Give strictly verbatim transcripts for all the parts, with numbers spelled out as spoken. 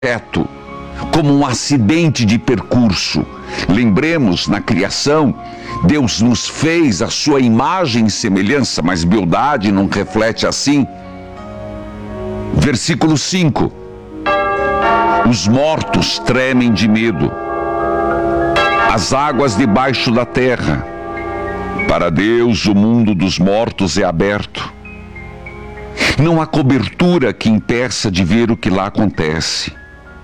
projeto, como um acidente de percurso. Lembremos, na criação, Deus nos fez a sua imagem e semelhança, mas beldade não reflete assim. Versículo cinco. Os mortos tremem de medo, as águas debaixo da terra. Para Deus, o mundo dos mortos é aberto. Não há cobertura que impeça de ver o que lá acontece.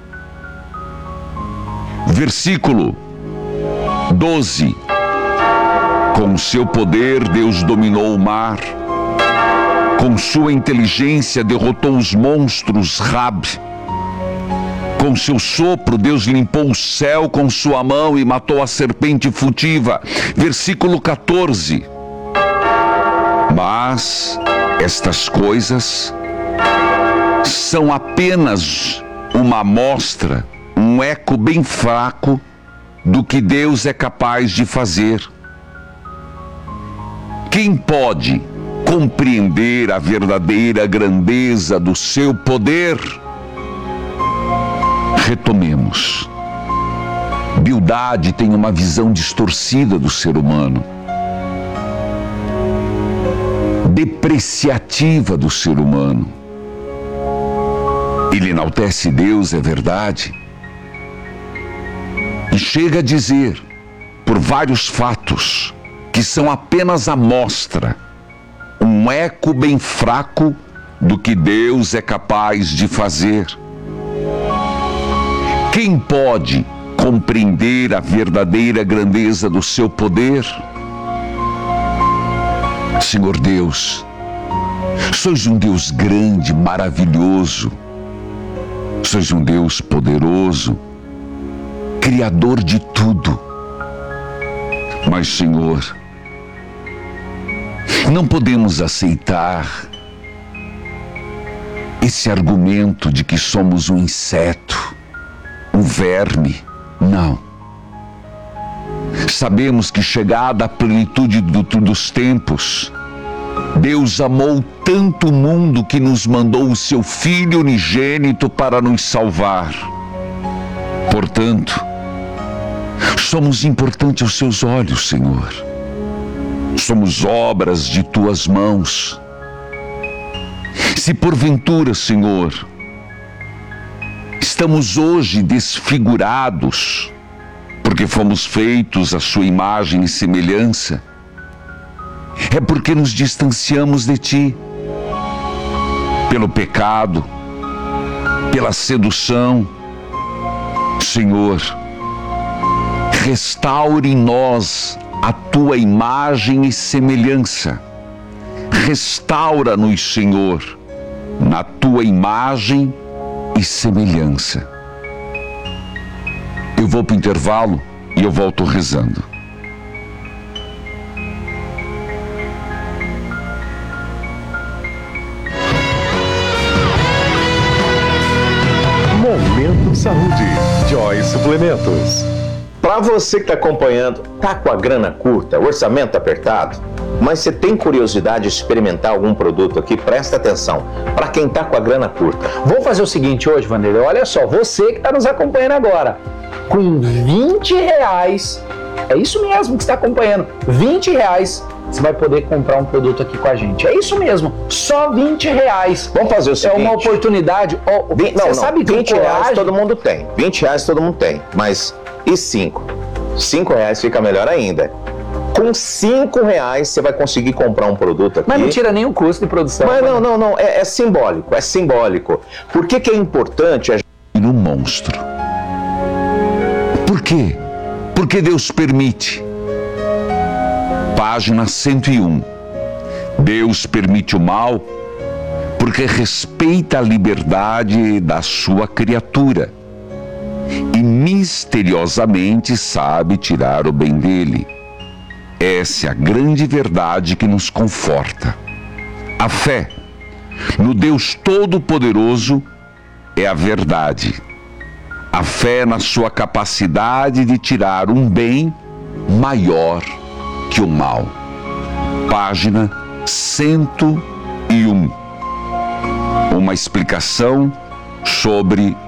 Versículo doze. Com o seu poder, Deus dominou o mar. Com sua inteligência, derrotou os monstros Rab. Com seu sopro, Deus limpou o céu com sua mão e matou a serpente furtiva. Versículo quatorze. Mas estas coisas são apenas uma amostra, um eco bem fraco do que Deus é capaz de fazer. Quem pode compreender a verdadeira grandeza do seu poder? Retomemos. Bildade tem uma visão distorcida do ser humano, depreciativa do ser humano. Ele enaltece Deus, é verdade, e chega a dizer, por vários fatos, que são apenas amostra, um eco bem fraco do que Deus é capaz de fazer. Quem pode compreender a verdadeira grandeza do seu poder? Senhor Deus, sois um Deus grande, maravilhoso, sois um Deus poderoso, Criador de tudo. Mas, Senhor, não podemos aceitar esse argumento de que somos um inseto, um verme. Não. Sabemos que, chegada a plenitude do, dos tempos, Deus amou tanto o mundo que nos mandou o seu Filho unigênito para nos salvar. Portanto, somos importantes aos seus olhos, Senhor. Somos obras de tuas mãos. Se porventura, Senhor, estamos hoje desfigurados, porque fomos feitos à sua imagem e semelhança, é porque nos distanciamos de ti, pelo pecado, pela sedução. Senhor, restaure em nós a tua imagem e semelhança. Restaura-nos, Senhor, na tua imagem e semelhança. Eu vou para o intervalo e eu volto rezando. Momento Saúde, Joy Suplementos. Para você que está acompanhando, tá com a grana curta, orçamento apertado, mas você tem curiosidade de experimentar algum produto aqui, presta atenção. Para quem tá com a grana curta, vamos fazer o seguinte hoje, Vanderlei, olha só, você que está nos acompanhando agora, com vinte reais, é isso mesmo que está acompanhando, vinte reais, você vai poder comprar um produto aqui com a gente. É isso mesmo, só vinte reais. Vamos fazer o seguinte. É uma oportunidade. Oh, vinte, não, você não, sabe que vinte coragem... reais todo mundo tem. vinte reais todo mundo tem. Mas e cinco? cinco reais fica melhor ainda. Com cinco reais você vai conseguir comprar um produto aqui. Mas não tira nenhum custo de produção. Mas não, não, não. É, é simbólico. É simbólico. Por que que é importante a gente... No monstro. Por quê? Porque Deus permite. Página cento e um. Deus permite o mal porque respeita a liberdade da sua criatura e misteriosamente sabe tirar o bem dele. Essa é a grande verdade que nos conforta. A fé no Deus Todo-Poderoso é a verdade. A fé na sua capacidade de tirar um bem maior que o mal. Página cento e um. Uma explicação sobre